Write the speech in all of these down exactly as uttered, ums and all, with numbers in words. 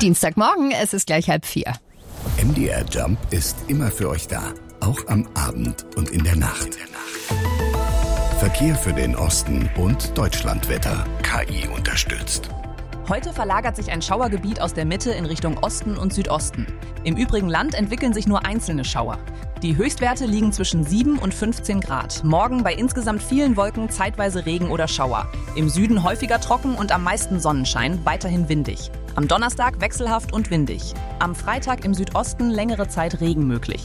Dienstagmorgen, es ist gleich halb vier. M D R Jump ist immer für euch da, auch am Abend und in der Nacht. Verkehr für den Osten und Deutschlandwetter. K I unterstützt. Heute verlagert sich ein Schauergebiet aus der Mitte in Richtung Osten und Südosten. Im übrigen Land entwickeln sich nur einzelne Schauer. Die Höchstwerte liegen zwischen sieben und fünfzehn Grad. Morgen bei insgesamt vielen Wolken zeitweise Regen oder Schauer. Im Süden häufiger trocken und am meisten Sonnenschein, weiterhin windig. Am Donnerstag wechselhaft und windig. Am Freitag im Südosten längere Zeit Regen möglich.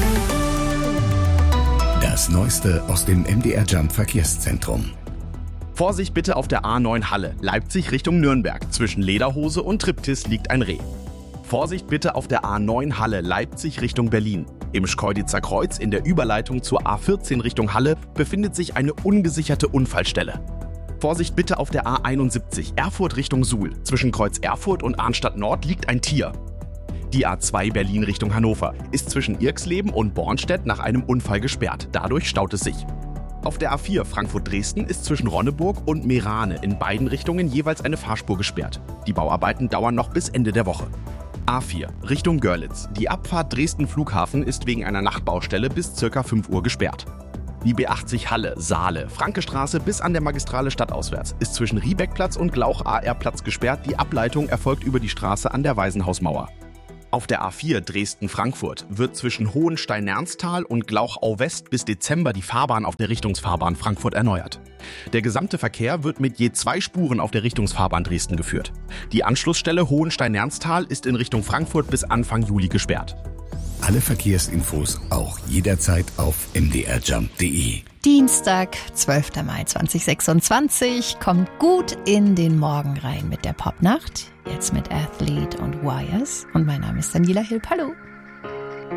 Das Neueste aus dem M D R Jump Verkehrszentrum. Vorsicht bitte auf der A neun Halle, Leipzig Richtung Nürnberg. Zwischen Lederhose und Triptis liegt ein Reh. Vorsicht bitte auf der A neun Halle, Leipzig Richtung Berlin. Im Schkeuditzer Kreuz in der Überleitung zur A vierzehn Richtung Halle befindet sich eine ungesicherte Unfallstelle. Vorsicht bitte auf der A einundsiebzig, Erfurt Richtung Suhl. Zwischen Kreuz Erfurt und Arnstadt Nord liegt ein Tier. Die A zwei Berlin Richtung Hannover ist zwischen Irxleben und Bornstedt nach einem Unfall gesperrt. Dadurch staut es sich. Auf der A vier Frankfurt-Dresden ist zwischen Ronneburg und Meerane in beiden Richtungen jeweils eine Fahrspur gesperrt. Die Bauarbeiten dauern noch bis Ende der Woche. A vier Richtung Görlitz. Die Abfahrt Dresden Flughafen ist wegen einer Nachtbaustelle bis ca. fünf Uhr gesperrt. Die B achtzig Halle, Saale, Frankestraße bis an der Magistrale stadtauswärts ist zwischen Riebeckplatz und Glauch-A R-Platz gesperrt. Die Ableitung erfolgt über die Straße an der Waisenhausmauer. Auf der A vier Dresden-Frankfurt wird zwischen Hohenstein-Ernsthal und Glauchau-West bis Dezember die Fahrbahn auf der Richtungsfahrbahn Frankfurt erneuert. Der gesamte Verkehr wird mit je zwei Spuren auf der Richtungsfahrbahn Dresden geführt. Die Anschlussstelle Hohenstein-Ernsthal ist in Richtung Frankfurt bis Anfang Juli gesperrt. Alle Verkehrsinfos auch jederzeit auf m d r jump punkt d e. Dienstag, zwölfter Mai zweitausendsechsundzwanzig, kommt gut in den Morgen rein mit der Popnacht. Jetzt mit Athlete und Wires. Und mein Name ist Daniela Hill. Hallo.